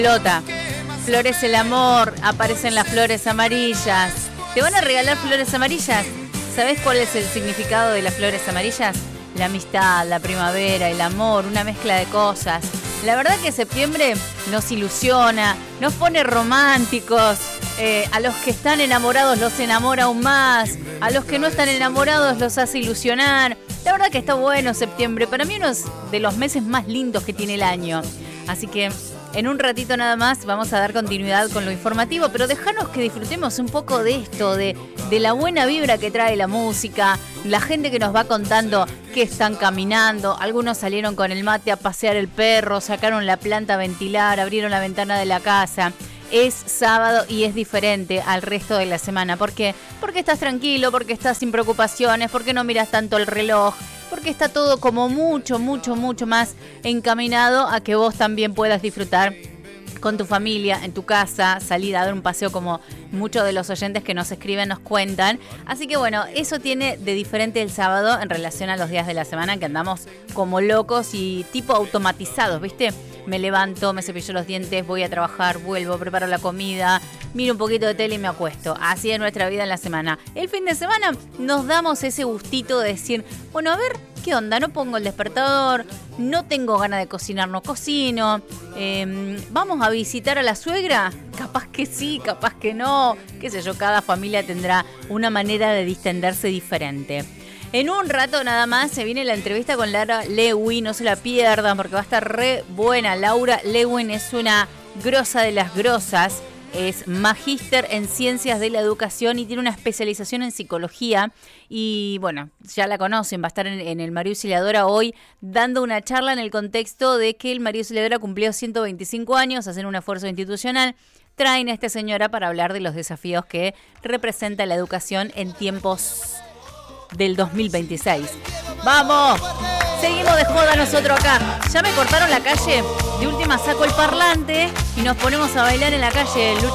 Flota, florece el amor, aparecen las flores amarillas. ¿Te van a regalar flores amarillas? ¿Sabés cuál es el significado de las flores amarillas? La amistad, la primavera, el amor, una mezcla de cosas. La verdad que septiembre nos ilusiona, nos pone románticos. A los que están enamorados los enamora aún más. A los que no están enamorados los hace ilusionar. La verdad que está bueno septiembre. Para mí uno de los meses más lindos que tiene el año. Así que en un ratito nada más vamos a dar continuidad con lo informativo, pero déjanos que disfrutemos un poco de esto, de la buena vibra que trae la música, la gente que nos va contando que están caminando, algunos salieron con el mate a pasear el perro, sacaron la planta a ventilar, abrieron la ventana de la casa. Es sábado y es diferente al resto de la semana. ¿Por qué? Porque estás tranquilo, porque estás sin preocupaciones, porque no miras tanto el reloj, porque está todo como mucho más encaminado a que vos también puedas disfrutar con tu familia, en tu casa, salir a dar un paseo como muchos de los oyentes que nos escriben nos cuentan. Así que bueno, eso tiene de diferente el sábado en relación a los días de la semana que andamos como locos y tipo automatizados, ¿viste? Me levanto, me cepillo los dientes, voy a trabajar, vuelvo, preparo la comida, miro un poquito de tele y me acuesto. Así es nuestra vida en la semana. El fin de semana nos damos ese gustito de decir, bueno, a ver, ¿qué onda? No pongo el despertador, no tengo ganas de cocinar, no cocino. ¿Vamos a visitar a la suegra? Capaz que sí, capaz que no. Qué sé yo, cada familia tendrá una manera de distenderse diferente. En un rato nada más se viene la entrevista con Laura Lewin, no se la pierdan porque va a estar re buena. Laura Lewin es una grosa de las grosas, es magíster en ciencias de la educación y tiene una especialización en psicología. Y bueno, ya la conocen, va a estar en el María Auxiliadora hoy dando una charla en el contexto de que el María Auxiliadora cumplió 125 años, hacen un esfuerzo institucional. Traen a esta señora para hablar de los desafíos que representa la educación en tiempos del 2026. ¡Vamos! Seguimos de joda nosotros acá. Ya me cortaron la calle. De última saco el parlante y nos ponemos a bailar en la calle.